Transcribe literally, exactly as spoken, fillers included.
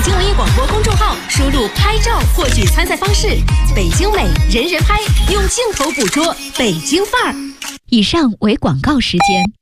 北京文艺广播公众号，输入拍照获取参赛方式。北京美，人人拍，用镜头捕捉北京范儿。 以上为广告时间。